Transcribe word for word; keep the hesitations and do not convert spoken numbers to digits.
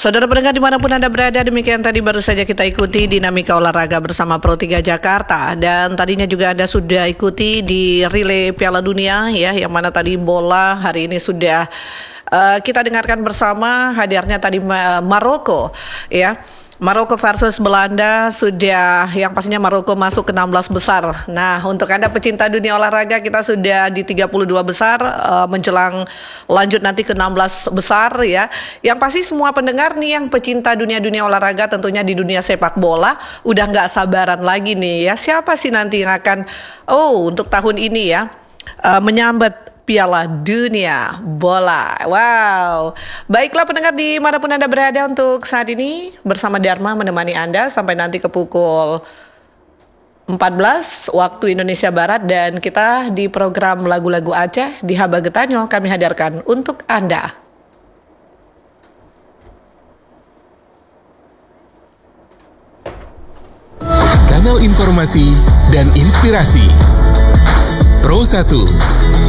Saudara pendengar dimanapun Anda berada, demikian tadi baru saja kita ikuti dinamika olahraga bersama Pro tiga Jakarta. Dan tadinya juga Anda sudah ikuti di relay Piala Dunia ya, yang mana tadi bola hari ini sudah uh, kita dengarkan bersama hadirnya tadi uh, Maroko ya. Maroko versus Belanda, sudah yang pastinya Maroko masuk ke enam belas besar. Nah, untuk Anda pecinta dunia olahraga, kita sudah di tiga puluh dua besar uh, menjelang lanjut nanti ke enam belas besar ya. Yang pasti semua pendengar nih yang pecinta dunia-dunia olahraga, tentunya di dunia sepak bola udah nggak sabaran lagi nih ya. Siapa sih nanti yang akan oh untuk tahun ini ya uh, menyambut Piala Dunia Bola. Wow. Baiklah pendengar dimanapun Anda berada, untuk saat ini bersama Dharma menemani Anda sampai nanti ke pukul empat belas waktu Indonesia Barat. Dan kita di program Lagu-Lagu Aceh di Haba Getanyo kami hadirkan untuk Anda. Kanal informasi dan inspirasi Pro satu.